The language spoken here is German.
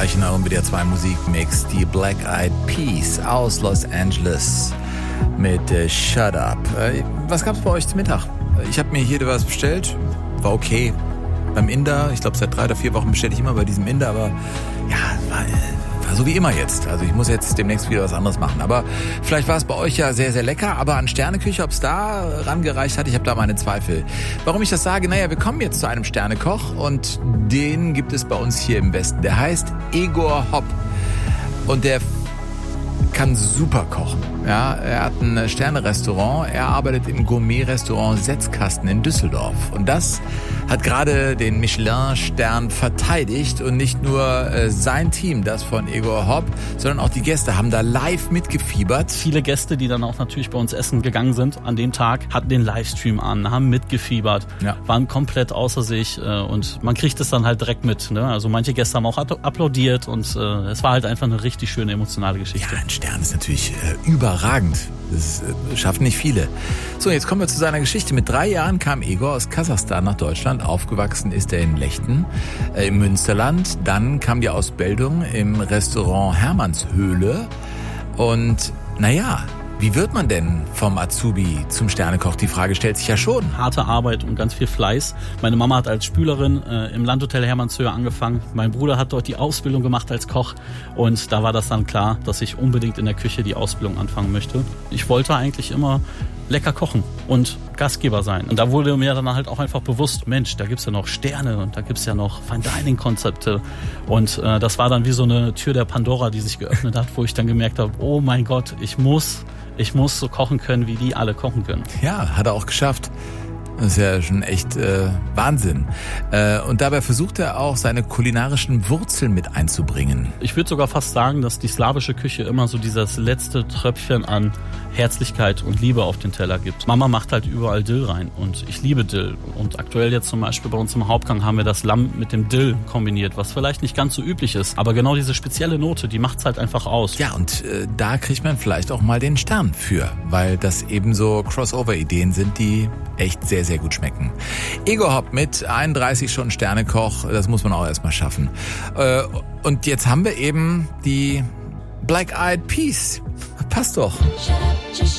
euch in eurem WDR 2 Musikmix die Black Eyed Peas aus Los Angeles mit Shut Up. Was gab's bei euch zum Mittag? Ich habe mir hier was bestellt, war okay. Beim Inder, ich glaube seit 3 oder 4 Wochen bestelle ich immer bei diesem Inder, aber ja, war so wie immer jetzt. Also ich muss jetzt demnächst wieder was anderes machen. Aber vielleicht war es bei euch ja sehr, sehr lecker. Aber an Sterneküche, ob es da rangereicht hat, ich habe da meine Zweifel. Warum ich das sage? Naja, wir kommen jetzt zu einem Sternekoch und den gibt es bei uns hier im Westen. Der heißt Egor Hopp und der kann super kochen. Ja, er hat ein Sterne-Restaurant. Er arbeitet im Gourmet-Restaurant Setzkasten in Düsseldorf. Und das hat gerade den Michelin-Stern verteidigt. Und nicht nur sein Team, das von Egor Hopp, sondern auch die Gäste haben da live mitgefiebert. Viele Gäste, die dann auch natürlich bei uns essen gegangen sind an dem Tag, hatten den Livestream an, haben mitgefiebert, waren komplett außer sich. Und man kriegt es dann halt direkt mit. Ne? Also manche Gäste haben auch applaudiert und es war halt einfach eine richtig schöne emotionale Geschichte. Ja, ein Stern ist natürlich überragend. Das schaffen nicht viele. So, jetzt kommen wir zu seiner Geschichte. Mit 3 Jahren kam Egor aus Kasachstan nach Deutschland. Aufgewachsen ist er in Lechten im Münsterland. Dann kam die Ausbildung im Restaurant Hermannshöhle. Und naja, wie wird man denn vom Azubi zum Sternekoch? Die Frage stellt sich ja schon. Harte Arbeit und ganz viel Fleiß. Meine Mama hat als Spülerin im Landhotel Hermannshöhe angefangen. Mein Bruder hat dort die Ausbildung gemacht als Koch. Und da war das dann klar, dass ich unbedingt in der Küche die Ausbildung anfangen möchte. Ich wollte eigentlich immer lecker kochen und Gastgeber sein. Und da wurde mir dann halt auch einfach bewusst, Mensch, da gibt's ja noch Sterne und da gibt's ja noch Fine-Dining-Konzepte. Und das war dann wie so eine Tür der Pandora, die sich geöffnet hat, wo ich dann gemerkt habe, oh mein Gott, ich muss so kochen können, wie die alle kochen können. Ja, hat er auch geschafft. Das ist ja schon echt Wahnsinn. Und dabei versucht er auch, seine kulinarischen Wurzeln mit einzubringen. Ich würde sogar fast sagen, dass die slawische Küche immer so dieses letzte Tröpfchen an Herzlichkeit und Liebe auf den Teller gibt. Mama macht halt überall Dill rein und ich liebe Dill. Und aktuell jetzt zum Beispiel bei uns im Hauptgang haben wir das Lamm mit dem Dill kombiniert, was vielleicht nicht ganz so üblich ist. Aber genau diese spezielle Note, die macht's halt einfach aus. Ja, und da kriegt man vielleicht auch mal den Stern für, weil das eben so Crossover-Ideen sind, die echt sehr, sehr gut schmecken. Egor Hopp mit 31 schon Sternekoch, das muss man auch erstmal schaffen. Und jetzt haben wir eben die Black Eyed Peas. Passt doch.